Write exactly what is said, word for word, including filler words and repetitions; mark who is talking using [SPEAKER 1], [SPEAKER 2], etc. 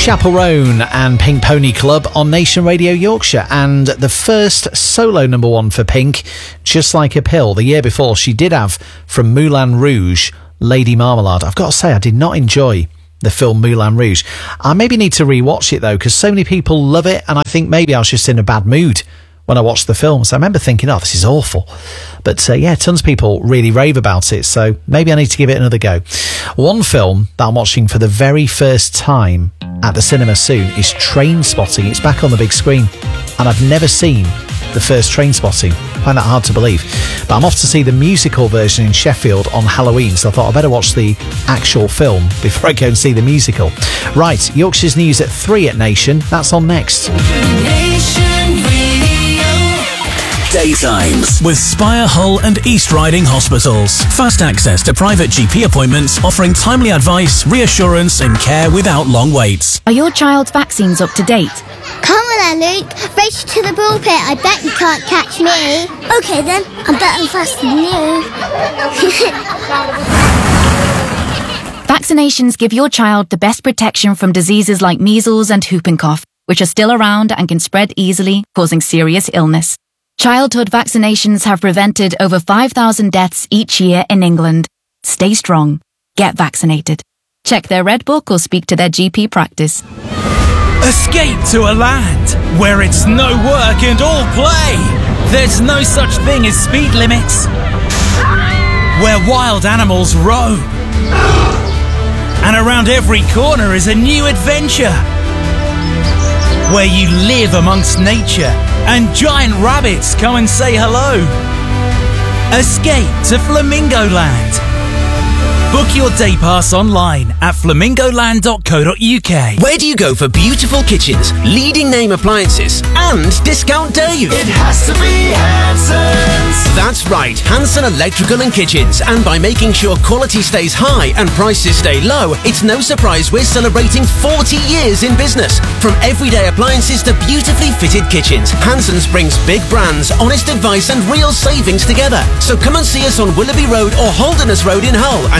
[SPEAKER 1] Chaperone and Pink Pony Club on Nation Radio Yorkshire, and the first solo number one for Pink, Just Like a Pill. The year before, she did have from Moulin Rouge, Lady Marmalade. I've got to say, I did not enjoy the film Moulin Rouge. I maybe need to rewatch it though, because so many people love it, and I think maybe I was just in a bad mood when I watched the film. So I remember thinking, oh, this is awful. But uh, yeah, tons of people really rave about it, so maybe I need to give it another go. One film that I'm watching for the very first time at the cinema soon is Trainspotting. It's back on the big screen, and I've never seen the first Trainspotting. I find that hard to believe. But I'm off to see the musical version in Sheffield on Halloween, so I thought I'd better watch the actual film before I go and see the musical. Right, Yorkshire's News at three at Nation. That's on next.
[SPEAKER 2] Nation Radio.
[SPEAKER 3] Daytimes with Spire Hull and East Riding Hospitals. Fast access to private G P appointments, offering timely advice, reassurance and care without long waits.
[SPEAKER 4] Are your child's vaccines up to date?
[SPEAKER 5] Come on then, Luke. Race to the pulpit. I bet you can't catch me. Okay then, I'm better and faster than you.
[SPEAKER 4] Vaccinations give your child the best protection from diseases like measles and whooping cough, which are still around and can spread easily, causing serious illness. Childhood vaccinations have prevented over five thousand deaths each year in England. Stay strong. Get vaccinated. Check their Red Book or speak to their G P practice.
[SPEAKER 6] Escape to a land where it's no work and all play. There's no such thing as speed limits. Where wild animals roam. And around every corner is a new adventure. Where you live amongst nature and giant rabbits come and say hello. Escape to Flamingo Land. Book your day pass online at flamingo land dot co dot uk.
[SPEAKER 7] Where do you go for beautiful kitchens, leading name appliances, and discount days?
[SPEAKER 2] It has to be Hanson's.
[SPEAKER 7] That's right, Hanson Electrical and Kitchens. And by making sure quality stays high and prices stay low, it's no surprise we're celebrating forty years in business. From everyday appliances to beautifully fitted kitchens, Hanson's brings big brands, honest advice and real savings together. So come and see us on Willoughby Road or Holderness Road in Hull, and